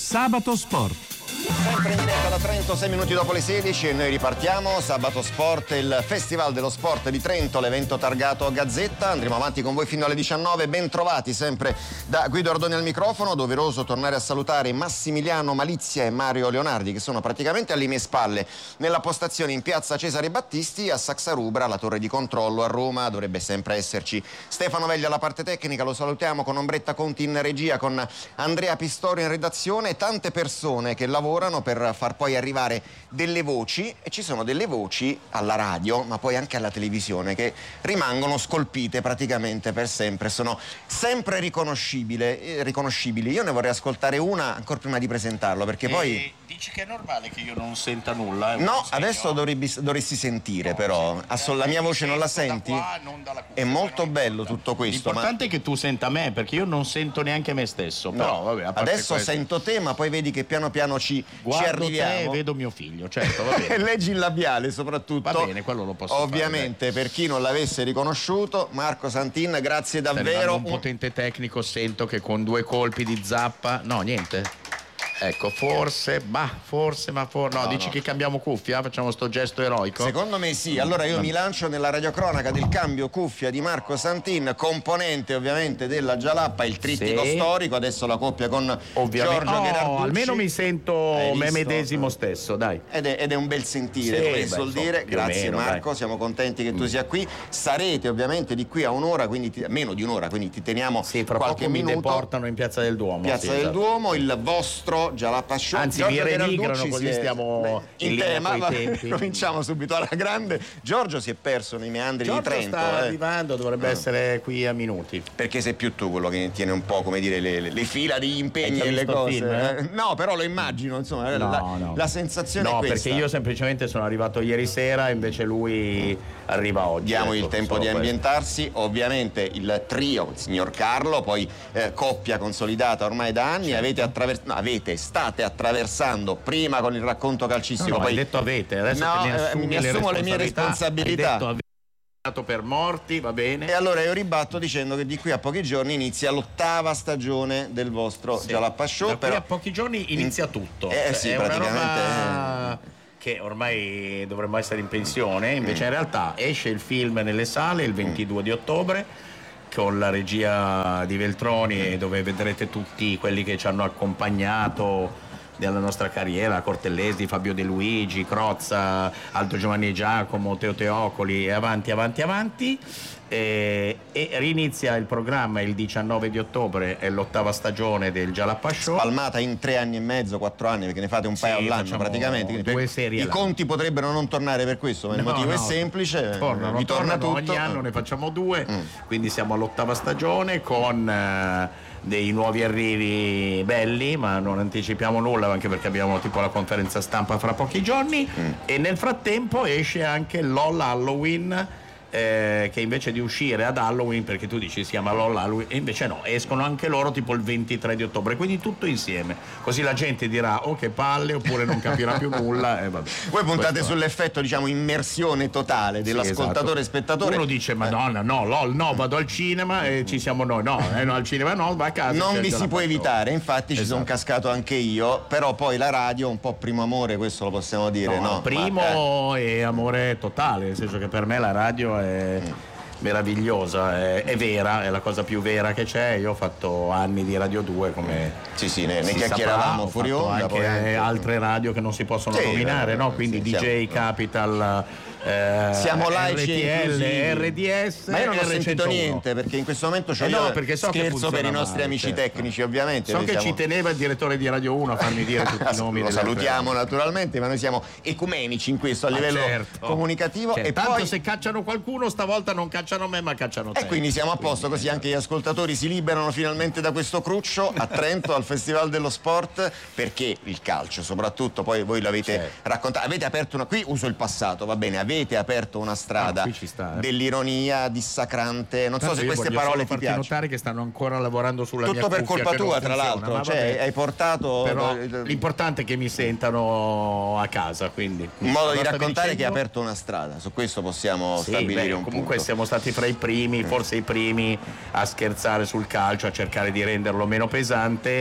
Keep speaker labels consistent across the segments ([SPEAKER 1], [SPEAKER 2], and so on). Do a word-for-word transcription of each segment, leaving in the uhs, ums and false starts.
[SPEAKER 1] Sabato Sport.
[SPEAKER 2] Sempre in diretta da Trento, sei minuti dopo le sedici, e noi ripartiamo. Sabato Sport, il Festival dello Sport di Trento, l'evento targato Gazzetta. Andremo avanti con voi fino alle diciannove. Ben trovati sempre da Guido Ardoni al microfono. Doveroso tornare a salutare Massimiliano Malizia e Mario Leonardi, che sono praticamente alle mie spalle nella postazione in piazza Cesare Battisti. A Saxarubra, la torre di controllo a Roma, dovrebbe sempre esserci Stefano Veglia alla parte tecnica. Lo salutiamo con Ombretta Conti in regia, con Andrea Pistorio in redazione e tante persone che lavorano per far poi arrivare delle voci, e ci sono delle voci alla radio ma poi anche alla televisione che rimangono scolpite praticamente per sempre, sono sempre riconoscibili. riconoscibili. Io ne vorrei ascoltare una ancora prima di presentarlo, perché
[SPEAKER 3] e
[SPEAKER 2] poi
[SPEAKER 3] dici che è normale che io non senta nulla? È
[SPEAKER 2] no,
[SPEAKER 3] segno?
[SPEAKER 2] adesso dovrebbe, dovresti sentire, no, però sì. La mia voce non la senti?
[SPEAKER 3] Da qua, non dalla cuffia,
[SPEAKER 2] è molto bello tutto questo.
[SPEAKER 3] L'importante
[SPEAKER 2] ma...
[SPEAKER 3] è che tu senta me, perché io non sento neanche me stesso.
[SPEAKER 2] No,
[SPEAKER 3] però vabbè,
[SPEAKER 2] adesso
[SPEAKER 3] questo...
[SPEAKER 2] sento te, ma poi vedi che piano piano ci, ci arriviamo.
[SPEAKER 3] Te e vedo mio figlio, certo, va bene.
[SPEAKER 2] Leggi il labiale soprattutto.
[SPEAKER 3] Va bene, quello lo posso
[SPEAKER 2] Ovviamente,
[SPEAKER 3] fare,
[SPEAKER 2] per chi non l'avesse riconosciuto, Marco Santin, grazie davvero.
[SPEAKER 3] Un potente tecnico, sento che con due colpi di zappa, no, niente. Ecco, forse, bah, forse, ma forse. No, no, dici no. Che cambiamo cuffia? Facciamo sto gesto eroico?
[SPEAKER 2] Secondo me sì. Allora io mi lancio nella radiocronaca del cambio cuffia di Marco Santin, componente ovviamente della Gialappa, il trittico sì. storico. Adesso la coppia con ovviamente. Giorgio
[SPEAKER 3] oh,
[SPEAKER 2] Gherarducci.
[SPEAKER 3] Almeno mi sento me medesimo stesso, dai.
[SPEAKER 2] Ed è, ed è un bel sentire, come
[SPEAKER 3] sì,
[SPEAKER 2] suol dire. Grazie meno, Marco, dai. Siamo contenti che tu sia qui. Sarete ovviamente di qui a un'ora, quindi ti, meno di un'ora, quindi ti teniamo
[SPEAKER 3] sì, fra
[SPEAKER 2] qualche
[SPEAKER 3] poco
[SPEAKER 2] minuto.
[SPEAKER 3] Mi deportano in Piazza del Duomo.
[SPEAKER 2] Piazza
[SPEAKER 3] sì,
[SPEAKER 2] del
[SPEAKER 3] esatto.
[SPEAKER 2] Duomo, il vostro Gialappa Show.
[SPEAKER 3] Anzi, mi renigrano, così stiamo
[SPEAKER 2] beh, in, in tema, ma cominciamo subito alla grande. Giorgio si è perso nei meandri
[SPEAKER 3] Giorgio
[SPEAKER 2] di Trento.
[SPEAKER 3] Sta
[SPEAKER 2] eh.
[SPEAKER 3] arrivando, dovrebbe ah. essere qui a minuti.
[SPEAKER 2] Perché sei più tu quello che tiene un po', come dire, le, le, le fila di impegni e le cose.
[SPEAKER 3] Film, eh?
[SPEAKER 2] No, però lo immagino, insomma, no, la, no. la sensazione
[SPEAKER 3] no,
[SPEAKER 2] è questa.
[SPEAKER 3] No, perché io semplicemente sono arrivato ieri sera, invece lui arriva oggi.
[SPEAKER 2] Diamo
[SPEAKER 3] ecco,
[SPEAKER 2] il tempo di ambientarsi. Questo. Ovviamente il trio, il signor Carlo, poi eh, coppia consolidata ormai da anni. Certo. Avete attraversato, no, avete, state attraversando prima con il racconto calcistico.
[SPEAKER 3] No, no,
[SPEAKER 2] poi
[SPEAKER 3] hai detto avete, adesso
[SPEAKER 2] no,
[SPEAKER 3] te ne assumi
[SPEAKER 2] mi assumo le, le mie responsabilità.
[SPEAKER 3] Hai detto avete per morti, va bene.
[SPEAKER 2] E allora io ribatto dicendo che di qui a pochi giorni inizia l'ottava stagione del vostro sì. Gialappa Show.
[SPEAKER 3] Da
[SPEAKER 2] però
[SPEAKER 3] qui a pochi giorni inizia
[SPEAKER 2] in...
[SPEAKER 3] tutto.
[SPEAKER 2] Eh
[SPEAKER 3] cioè,
[SPEAKER 2] sì,
[SPEAKER 3] è
[SPEAKER 2] praticamente
[SPEAKER 3] una roba... che ormai dovremmo essere in pensione, invece mm. in realtà esce il film nelle sale il ventidue mm. di ottobre con la regia di Veltroni, mm. dove vedrete tutti quelli che ci hanno accompagnato nella nostra carriera, Cortellesi, Fabio De Luigi, Crozza, Aldo Giovanni e Giacomo, Teo Teocoli, e avanti, avanti, avanti. E, e rinizia il programma il diciannove di ottobre, è l'ottava stagione del Gialappa Show,
[SPEAKER 2] spalmata in tre anni e mezzo, quattro anni, perché ne fate un sì, paio all'anno praticamente.
[SPEAKER 3] Due serie
[SPEAKER 2] i
[SPEAKER 3] all'anno.
[SPEAKER 2] Conti potrebbero non tornare per questo, ma il
[SPEAKER 3] no,
[SPEAKER 2] motivo
[SPEAKER 3] no,
[SPEAKER 2] è semplice,
[SPEAKER 3] tornano,
[SPEAKER 2] vi torna
[SPEAKER 3] tornano,
[SPEAKER 2] tutto.
[SPEAKER 3] Ogni anno ne facciamo due, mm. quindi siamo all'ottava stagione con uh, dei nuovi arrivi belli, ma non anticipiamo nulla anche perché abbiamo tipo la conferenza stampa fra pochi giorni mm. e nel frattempo esce anche LOL Halloween, eh, che invece di uscire ad Halloween, perché tu dici si chiama LOL Halloween, e invece no, escono anche loro tipo il ventitré di ottobre, quindi tutto insieme, così la gente dirà oh che palle, oppure non capirà più nulla e vabbè.
[SPEAKER 2] Voi puntate
[SPEAKER 3] Questo
[SPEAKER 2] sull'effetto, diciamo, immersione totale dell'ascoltatore,
[SPEAKER 3] sì, esatto.
[SPEAKER 2] spettatore.
[SPEAKER 3] Uno dice madonna no LOL no, vado al cinema e ci siamo noi, no, eh, no al cinema no, va a casa.
[SPEAKER 2] Non vi si può evitare, infatti ci
[SPEAKER 3] esatto.
[SPEAKER 2] sono cascato anche io, però poi la radio un po' primo amore, questo lo possiamo dire, no?
[SPEAKER 3] no? Primo
[SPEAKER 2] ma, eh.
[SPEAKER 3] è amore totale, nel senso che per me la radio è mm. meravigliosa, è, è vera, è la cosa più vera che c'è. Io ho fatto anni di Radio due, come
[SPEAKER 2] sì sì, ne, ne chiacchieravamo
[SPEAKER 3] saprà,
[SPEAKER 2] fuori onda,
[SPEAKER 3] anche,
[SPEAKER 2] poi anche
[SPEAKER 3] altre radio che non si possono
[SPEAKER 2] sì,
[SPEAKER 3] nominare,
[SPEAKER 2] eh,
[SPEAKER 3] no? Quindi
[SPEAKER 2] sì,
[SPEAKER 3] D J,
[SPEAKER 2] siamo,
[SPEAKER 3] Capital, eh,
[SPEAKER 2] siamo laici
[SPEAKER 3] R T L, R D S,
[SPEAKER 2] ma io non ho
[SPEAKER 3] R centouno.
[SPEAKER 2] Sentito niente, perché in questo momento c'ho
[SPEAKER 3] eh
[SPEAKER 2] io
[SPEAKER 3] no, perché so
[SPEAKER 2] scherzo
[SPEAKER 3] che
[SPEAKER 2] per i nostri
[SPEAKER 3] male,
[SPEAKER 2] amici
[SPEAKER 3] certo.
[SPEAKER 2] tecnici, ovviamente.
[SPEAKER 3] So
[SPEAKER 2] noi
[SPEAKER 3] che
[SPEAKER 2] siamo...
[SPEAKER 3] ci teneva il direttore di Radio uno a farmi dire tutti i nomi.
[SPEAKER 2] Lo salutiamo naturalmente, ma noi siamo ecumenici in questo a
[SPEAKER 3] ah,
[SPEAKER 2] livello
[SPEAKER 3] certo.
[SPEAKER 2] comunicativo.
[SPEAKER 3] Cioè,
[SPEAKER 2] e
[SPEAKER 3] tanto
[SPEAKER 2] poi
[SPEAKER 3] se cacciano qualcuno stavolta non cacciano me ma cacciano te.
[SPEAKER 2] E quindi siamo a posto, così anche gli ascoltatori si liberano finalmente da questo cruccio a Trento al Festival dello Sport, perché il calcio soprattutto, poi voi l'avete certo. raccontato, avete aperto una, qui uso il passato, va bene, avete aperto una strada
[SPEAKER 3] ah, sta, eh.
[SPEAKER 2] dell'ironia dissacrante, non
[SPEAKER 3] tanto
[SPEAKER 2] so se queste parole ti piacciono.
[SPEAKER 3] Notare che stanno ancora lavorando sulla
[SPEAKER 2] tutto
[SPEAKER 3] mia
[SPEAKER 2] per colpa tua tra l'altro, cioè hai portato
[SPEAKER 3] però l'importante è che mi sentano a casa, quindi
[SPEAKER 2] un modo di raccontare che hai aperto una strada, su questo possiamo
[SPEAKER 3] sì,
[SPEAKER 2] stabilire
[SPEAKER 3] beh,
[SPEAKER 2] un
[SPEAKER 3] comunque
[SPEAKER 2] punto.
[SPEAKER 3] siamo stati fra i primi, forse i primi a scherzare sul calcio, a cercare di renderlo meno pesante,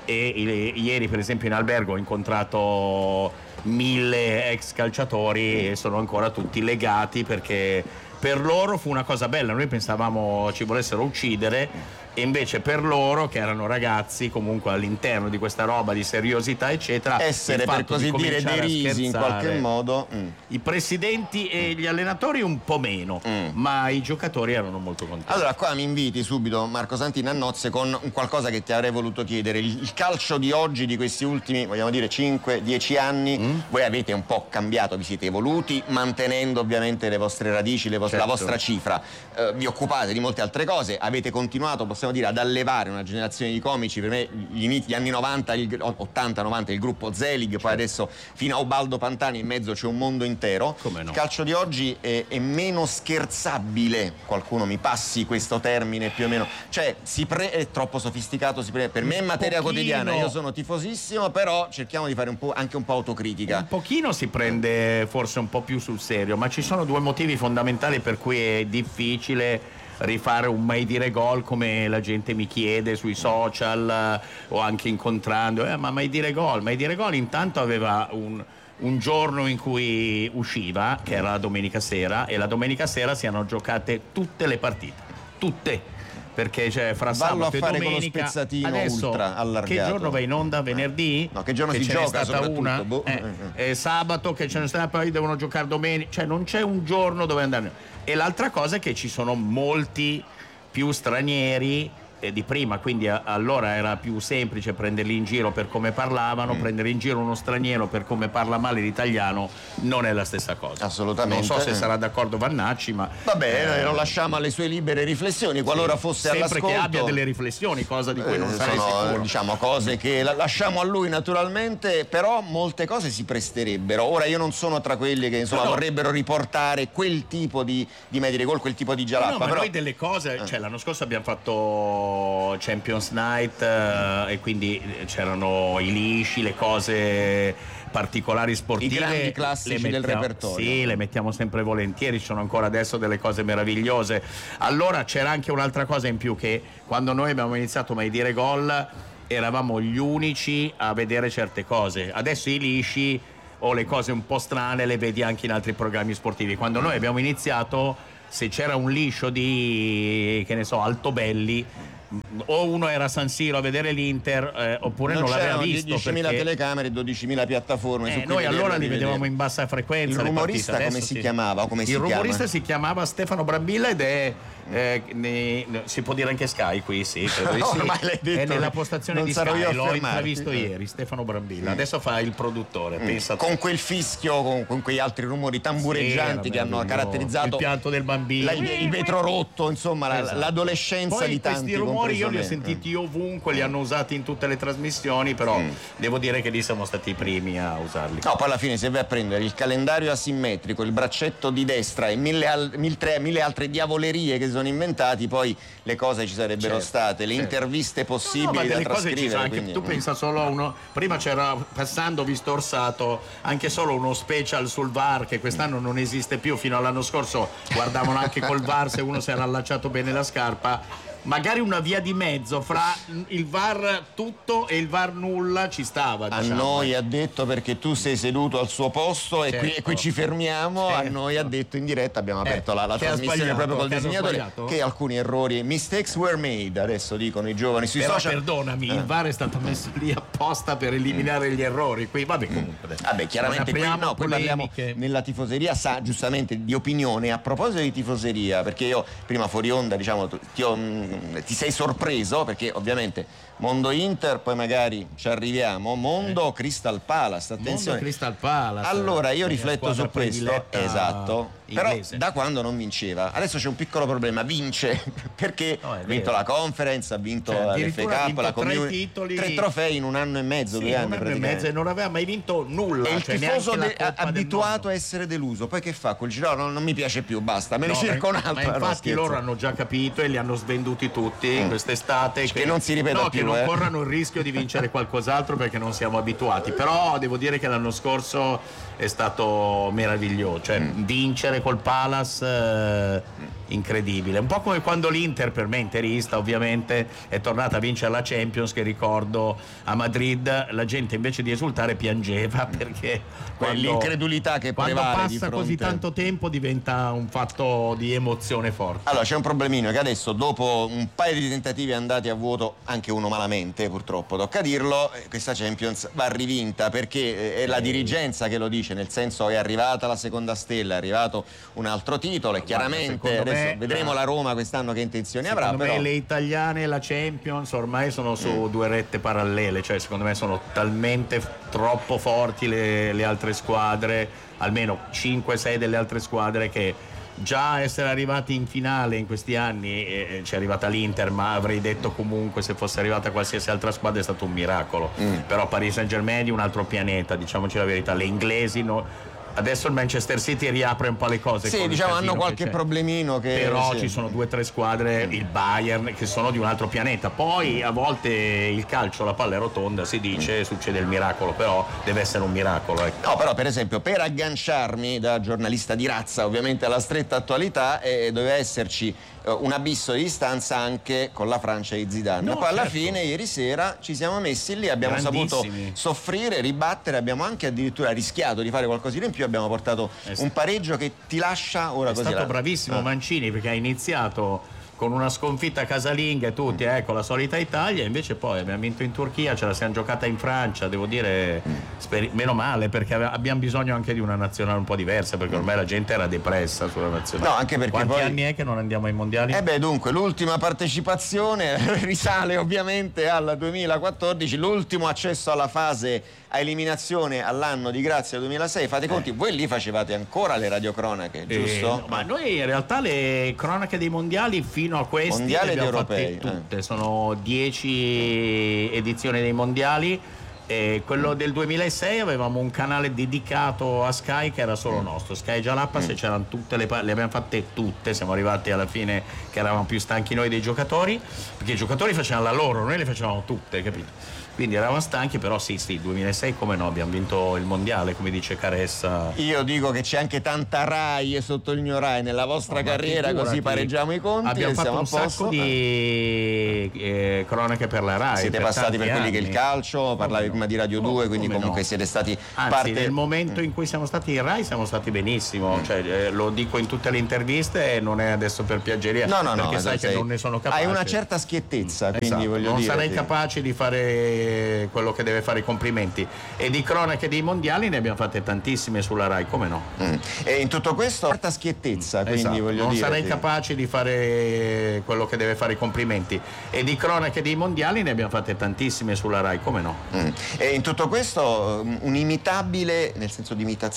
[SPEAKER 3] e il, ieri per esempio in albergo ho incontrato mille ex calciatori e sono ancora tutti legati, perché per loro fu una cosa bella. Noi pensavamo ci volessero uccidere, e invece per loro, che erano ragazzi comunque all'interno di questa roba di seriosità eccetera,
[SPEAKER 2] essere per così
[SPEAKER 3] di
[SPEAKER 2] dire derisi in qualche modo. mm.
[SPEAKER 3] I presidenti e gli allenatori un po' meno,
[SPEAKER 2] Mm.
[SPEAKER 3] ma i giocatori erano molto contenti.
[SPEAKER 2] Allora qua mi inviti subito, Marco Santini, a nozze con un qualcosa che ti avrei voluto chiedere. Il, il calcio di oggi, di questi ultimi, vogliamo dire cinque dieci anni,
[SPEAKER 3] Mm.
[SPEAKER 2] voi avete un po' cambiato, vi siete evoluti, mantenendo ovviamente le vostre radici, le vostre,
[SPEAKER 3] Certo.
[SPEAKER 2] la vostra cifra. Eh, vi occupate di molte altre cose, avete continuato, possiamo dire, ad allevare una generazione di comici. Per me gli, inizi, gli anni novanta, il, ottanta novanta il gruppo Zelig, certo. Poi adesso fino a Ubaldo Pantani, in mezzo c'è un mondo intero.
[SPEAKER 3] Come no?
[SPEAKER 2] Il calcio di oggi è, è meno scherzabile, qualcuno mi passi questo termine più o meno, cioè si pre- è troppo sofisticato, si pre- per me è materia
[SPEAKER 3] pochino.
[SPEAKER 2] quotidiana, io sono tifosissimo, però cerchiamo di fare un po', anche un po' autocritica.
[SPEAKER 3] Un pochino si prende forse un po' più sul serio, ma ci sono due motivi fondamentali per cui è difficile rifare un mai dire gol, come la gente mi chiede sui social eh, o anche incontrando, eh, ma mai dire gol, mai dire gol intanto aveva un, un giorno in cui usciva, che era la domenica sera, e la domenica sera si erano giocate tutte le partite, tutte, perché cioè, fra
[SPEAKER 2] Vallo
[SPEAKER 3] sabato
[SPEAKER 2] a fare
[SPEAKER 3] e
[SPEAKER 2] con lo
[SPEAKER 3] domenica
[SPEAKER 2] spezzatino
[SPEAKER 3] adesso,
[SPEAKER 2] ultra allargato.
[SPEAKER 3] che giorno va in onda? Venerdì?
[SPEAKER 2] No, che giorno
[SPEAKER 3] che
[SPEAKER 2] si
[SPEAKER 3] ce
[SPEAKER 2] gioca
[SPEAKER 3] n'è stata
[SPEAKER 2] soprattutto?
[SPEAKER 3] una,
[SPEAKER 2] Boh.
[SPEAKER 3] eh, eh, sabato che ce ne sta, poi devono giocare domenica, cioè non c'è un giorno dove andare. E l'altra cosa è che ci sono molti più stranieri eh, di prima, quindi a, allora era più semplice prenderli in giro per come parlavano. mm. Prendere in giro uno straniero per come parla male l'italiano non è la stessa cosa.
[SPEAKER 2] Assolutamente.
[SPEAKER 3] Non so se sarà d'accordo Vannacci, ma
[SPEAKER 2] vabbè,
[SPEAKER 3] eh,
[SPEAKER 2] lo lasciamo alle sue libere riflessioni, qualora
[SPEAKER 3] sì,
[SPEAKER 2] fosse
[SPEAKER 3] sempre
[SPEAKER 2] all'ascolto.
[SPEAKER 3] che abbia delle riflessioni, cosa di cui non
[SPEAKER 2] Eh,
[SPEAKER 3] sarei
[SPEAKER 2] sono,
[SPEAKER 3] sicuro.
[SPEAKER 2] diciamo, cose che la- lasciamo a lui naturalmente, però molte cose si presterebbero. Ora io non sono tra quelli che insomma
[SPEAKER 3] No, no.
[SPEAKER 2] vorrebbero riportare quel tipo di, di media di gol, quel tipo di gialappa.
[SPEAKER 3] No, ma
[SPEAKER 2] però...
[SPEAKER 3] noi delle cose, cioè l'anno scorso abbiamo fatto Champions Night eh, e quindi c'erano i lisci, le cose particolari sportive,
[SPEAKER 2] I grandi classici
[SPEAKER 3] le
[SPEAKER 2] del
[SPEAKER 3] mettiamo-
[SPEAKER 2] repertorio.
[SPEAKER 3] Sì, le mettiamo sempre volentieri, ci sono ancora adesso delle cose meravigliose. Allora c'era anche un'altra cosa in più, che quando noi abbiamo iniziato Mai Dire Gol eravamo gli unici a vedere certe cose. Adesso i lisci o le cose un po' strane le vedi anche in altri programmi sportivi. Quando noi abbiamo iniziato, se c'era un liscio di, che ne so, Altobelli, o uno era a San Siro a vedere l'Inter eh, oppure non,
[SPEAKER 2] non
[SPEAKER 3] l'aveva
[SPEAKER 2] c'erano
[SPEAKER 3] visto,
[SPEAKER 2] diecimila
[SPEAKER 3] perché
[SPEAKER 2] telecamere, dodicimila piattaforme su
[SPEAKER 3] eh,
[SPEAKER 2] cui
[SPEAKER 3] noi
[SPEAKER 2] vederlo,
[SPEAKER 3] allora li
[SPEAKER 2] rivedere.
[SPEAKER 3] vedevamo in bassa frequenza.
[SPEAKER 2] Il
[SPEAKER 3] le
[SPEAKER 2] rumorista
[SPEAKER 3] partite.
[SPEAKER 2] come
[SPEAKER 3] Adesso
[SPEAKER 2] si
[SPEAKER 3] sì.
[SPEAKER 2] chiamava? Come
[SPEAKER 3] Il
[SPEAKER 2] si
[SPEAKER 3] rumorista
[SPEAKER 2] chiama?
[SPEAKER 3] si chiamava Stefano Brambilla ed è eh, ne- si può dire anche Sky qui, sì, credo di sì.
[SPEAKER 2] Ormai l'hai detto,
[SPEAKER 3] è nella postazione
[SPEAKER 2] non
[SPEAKER 3] di
[SPEAKER 2] sarò io a
[SPEAKER 3] Sky, l'ho
[SPEAKER 2] fermarti.
[SPEAKER 3] intravisto ieri, Stefano Brambilla. Adesso fa il produttore, pensa
[SPEAKER 2] Con quel fischio, con, con quegli altri rumori tambureggianti
[SPEAKER 3] Sì,
[SPEAKER 2] che hanno
[SPEAKER 3] meraviglioso.
[SPEAKER 2] caratterizzato
[SPEAKER 3] il pianto del bambino.
[SPEAKER 2] la- il vetro rotto, insomma, la-
[SPEAKER 3] Esatto.
[SPEAKER 2] l'adolescenza
[SPEAKER 3] Poi
[SPEAKER 2] di tanti.
[SPEAKER 3] questi rumori io li ho
[SPEAKER 2] compreso me.
[SPEAKER 3] sentiti ovunque, li hanno usati in tutte le trasmissioni, però
[SPEAKER 2] Mm.
[SPEAKER 3] devo dire che lì siamo stati i primi a usarli.
[SPEAKER 2] No, poi alla fine se vai a prendere il calendario asimmetrico, il braccetto di destra e mille, al- mil- tre- mille altre diavolerie che si sono inventati, poi le cose ci sarebbero
[SPEAKER 3] Certo,
[SPEAKER 2] state, le
[SPEAKER 3] certo.
[SPEAKER 2] interviste possibili
[SPEAKER 3] No, ma
[SPEAKER 2] da
[SPEAKER 3] delle cose ci
[SPEAKER 2] trascrivere.
[SPEAKER 3] sono anche,
[SPEAKER 2] quindi,
[SPEAKER 3] tu
[SPEAKER 2] mm.
[SPEAKER 3] pensa solo a uno, prima c'era, passando visto Orsato, anche solo uno special sul V A R che quest'anno non esiste più, fino all'anno scorso guardavano anche col V A R se uno si era allacciato bene la scarpa. Magari una via di mezzo fra il V A R tutto e il V A R nulla ci stava,
[SPEAKER 2] A
[SPEAKER 3] diciamo.
[SPEAKER 2] noi ha detto, perché tu sei seduto al suo posto e, qui,
[SPEAKER 3] Certo.
[SPEAKER 2] e qui ci fermiamo,
[SPEAKER 3] Certo.
[SPEAKER 2] a noi ha detto in diretta, abbiamo
[SPEAKER 3] Eh,
[SPEAKER 2] aperto la, la
[SPEAKER 3] che ha
[SPEAKER 2] trasmissione
[SPEAKER 3] sbagliato,
[SPEAKER 2] proprio col
[SPEAKER 3] che hanno
[SPEAKER 2] disegnatore,
[SPEAKER 3] sbagliato?
[SPEAKER 2] che alcuni errori, mistakes were made, adesso dicono i giovani sui
[SPEAKER 3] Però
[SPEAKER 2] social.
[SPEAKER 3] perdonami,
[SPEAKER 2] Eh.
[SPEAKER 3] il V A R è stato messo lì apposta per eliminare gli errori. Qui, vabbè, comunque. adesso.
[SPEAKER 2] Vabbè, chiaramente
[SPEAKER 3] Non
[SPEAKER 2] qui,
[SPEAKER 3] apriamo
[SPEAKER 2] no, poi parliamo
[SPEAKER 3] polemiche.
[SPEAKER 2] nella tifoseria, sa giustamente di opinione. A proposito di tifoseria, perché io prima fuori onda, diciamo, tu- ti, ho, mh, ti sei sorpreso, perché ovviamente Mondo Inter, poi magari ci arriviamo, Mondo Crystal Palace, attenzione.
[SPEAKER 3] Mondo Crystal Palace.
[SPEAKER 2] Allora io
[SPEAKER 3] la mia
[SPEAKER 2] rifletto su
[SPEAKER 3] squadra
[SPEAKER 2] questo,
[SPEAKER 3] prediletta
[SPEAKER 2] esatto,
[SPEAKER 3] inglese.
[SPEAKER 2] però da quando non vinceva, adesso c'è un piccolo problema, vince perché
[SPEAKER 3] No, è
[SPEAKER 2] ha vinto
[SPEAKER 3] vero.
[SPEAKER 2] la Conference, ha vinto
[SPEAKER 3] Cioè,
[SPEAKER 2] l'F
[SPEAKER 3] addirittura ha
[SPEAKER 2] Cup,
[SPEAKER 3] vinto
[SPEAKER 2] la
[SPEAKER 3] tre
[SPEAKER 2] Community,
[SPEAKER 3] titoli.
[SPEAKER 2] tre trofei in un anno e mezzo,
[SPEAKER 3] Sì,
[SPEAKER 2] due
[SPEAKER 3] un
[SPEAKER 2] anni
[SPEAKER 3] anno e
[SPEAKER 2] praticamente.
[SPEAKER 3] mezzo e non aveva mai vinto nulla.
[SPEAKER 2] E il
[SPEAKER 3] cioè
[SPEAKER 2] tifoso
[SPEAKER 3] neanche
[SPEAKER 2] de-
[SPEAKER 3] la Coppa del
[SPEAKER 2] abituato
[SPEAKER 3] Nonno.
[SPEAKER 2] a essere deluso, poi che fa? Quel giro no, non mi piace più, basta, me ne
[SPEAKER 3] No,
[SPEAKER 2] cerco un
[SPEAKER 3] ma-
[SPEAKER 2] altro.
[SPEAKER 3] Ma
[SPEAKER 2] no,
[SPEAKER 3] infatti
[SPEAKER 2] scherzo.
[SPEAKER 3] loro hanno già capito e li hanno svenduti tutti
[SPEAKER 2] Mm.
[SPEAKER 3] quest'estate.
[SPEAKER 2] Che non si ripeta
[SPEAKER 3] no,
[SPEAKER 2] più,
[SPEAKER 3] che non
[SPEAKER 2] eh.
[SPEAKER 3] corrano il rischio di vincere qualcos'altro perché non siamo abituati. Però devo dire che l'anno scorso è stato meraviglioso. Cioè,
[SPEAKER 2] Mm.
[SPEAKER 3] vincere col Palace. eh, incredibile, un po' come quando l'Inter, per me interista ovviamente, è tornata a vincere la Champions, che ricordo a Madrid la gente invece di esultare piangeva, perché quando,
[SPEAKER 2] l'incredulità che
[SPEAKER 3] quando
[SPEAKER 2] prevale
[SPEAKER 3] passa
[SPEAKER 2] di fronte...
[SPEAKER 3] così tanto tempo diventa un fatto di emozione forte.
[SPEAKER 2] Allora c'è un problemino, che adesso dopo un paio di tentativi andati a vuoto, anche uno malamente purtroppo tocca dirlo, questa Champions va rivinta, perché è la dirigenza che lo dice, nel senso è arrivata la seconda stella, è arrivato un altro titolo e chiaramente adesso me, vedremo la... la Roma quest'anno che intenzioni avrà.
[SPEAKER 3] Secondo
[SPEAKER 2] però...
[SPEAKER 3] me le italiane e la Champions ormai sono su mm. due rette parallele, cioè secondo me sono talmente troppo forti le, le altre squadre, almeno cinque sei delle altre squadre, che già essere arrivati in finale in questi anni, eh, c'è arrivata l'Inter, ma avrei detto comunque se fosse arrivata qualsiasi altra squadra è stato un miracolo. Mm. Però Paris Saint-Germain è di un altro pianeta, diciamoci la verità, le inglesi no. Adesso il Manchester City riapre un po' le cose.
[SPEAKER 2] Sì, diciamo hanno qualche problemino che...
[SPEAKER 3] Però
[SPEAKER 2] sì.
[SPEAKER 3] ci sono due o tre squadre, il Bayern, che sono di un altro pianeta. Poi a volte il calcio, la palla è rotonda, si dice, succede il miracolo, però deve essere un miracolo. Ecco.
[SPEAKER 2] No, però per esempio per agganciarmi da giornalista di razza ovviamente alla stretta attualità, eh, doveva esserci eh, un abisso di distanza anche con la Francia e Zidane.
[SPEAKER 3] No,
[SPEAKER 2] Poi certo. alla fine ieri sera ci siamo messi lì, abbiamo saputo soffrire, ribattere, abbiamo anche addirittura rischiato di fare qualcosa di in più. Abbiamo portato un pareggio che ti lascia ora
[SPEAKER 3] è
[SPEAKER 2] così. È
[SPEAKER 3] stato
[SPEAKER 2] là.
[SPEAKER 3] bravissimo
[SPEAKER 2] ah.
[SPEAKER 3] Mancini, perché ha iniziato con una sconfitta casalinga e tutti, ecco, la solita Italia, invece poi abbiamo vinto in Turchia, ce la siamo giocata in Francia, devo dire speri- meno male, perché abbiamo bisogno anche di una nazionale un po' diversa, perché ormai la gente era depressa sulla nazionale.
[SPEAKER 2] No, anche perché
[SPEAKER 3] quanti
[SPEAKER 2] poi...
[SPEAKER 3] anni è che non andiamo ai mondiali?
[SPEAKER 2] Eh beh, dunque l'ultima partecipazione risale ovviamente al duemilaquattordici, l'ultimo accesso alla fase a eliminazione all'anno di Grazia duemilasei. Fate conti, eh. voi lì facevate ancora le radiocronache, giusto?
[SPEAKER 3] Eh, no, ma noi in realtà le cronache dei mondiali fino a questi
[SPEAKER 2] mondiali
[SPEAKER 3] le abbiamo
[SPEAKER 2] ed europei,
[SPEAKER 3] fatte tutte,
[SPEAKER 2] eh.
[SPEAKER 3] sono dieci edizioni dei mondiali. E quello del duemilasei avevamo un canale dedicato a Sky che era solo mm. nostro, Sky Jalapas, mm. e c'erano tutte le, le abbiamo fatte tutte, siamo arrivati alla fine che eravamo più stanchi noi dei giocatori, perché i giocatori facevano la loro, noi le facevamo tutte, capito? Quindi eravamo stanchi, però sì, sì, duemilasei come no, abbiamo vinto il mondiale, come dice Caressa.
[SPEAKER 2] Io dico che c'è anche tanta Rai e sotto il mio Rai nella vostra no, carriera, così pareggiamo i conti.
[SPEAKER 3] Abbiamo
[SPEAKER 2] e
[SPEAKER 3] fatto
[SPEAKER 2] siamo
[SPEAKER 3] un
[SPEAKER 2] a posto.
[SPEAKER 3] sacco di eh, cronache per la Rai.
[SPEAKER 2] Siete
[SPEAKER 3] per
[SPEAKER 2] passati per quelli
[SPEAKER 3] anni.
[SPEAKER 2] che il calcio, parlavi prima di Radio due, quindi comunque
[SPEAKER 3] no.
[SPEAKER 2] siete stati
[SPEAKER 3] Anzi,
[SPEAKER 2] parte...
[SPEAKER 3] nel momento in cui siamo stati in Rai siamo stati benissimo, cioè, eh, lo dico in tutte le interviste e non è adesso per piaggeria,
[SPEAKER 2] no, no,
[SPEAKER 3] perché
[SPEAKER 2] no,
[SPEAKER 3] sai che
[SPEAKER 2] sei...
[SPEAKER 3] non ne sono capace.
[SPEAKER 2] Hai una certa schiettezza, quindi
[SPEAKER 3] esatto.
[SPEAKER 2] voglio
[SPEAKER 3] non
[SPEAKER 2] dire...
[SPEAKER 3] sarei
[SPEAKER 2] sì.
[SPEAKER 3] capace di fare quello che deve fare i complimenti, e di cronache dei mondiali ne abbiamo fatte tantissime sulla Rai, come no?
[SPEAKER 2] Mm. E in tutto questo certa schiettezza, quindi
[SPEAKER 3] esatto.
[SPEAKER 2] voglio
[SPEAKER 3] non
[SPEAKER 2] dire...
[SPEAKER 3] sarei
[SPEAKER 2] sì.
[SPEAKER 3] capace di fare quello che deve fare i complimenti, e di cronache dei mondiali ne abbiamo fatte tantissime sulla Rai, come no?
[SPEAKER 2] Mm. E in tutto questo un imitabile, nel senso di imitazione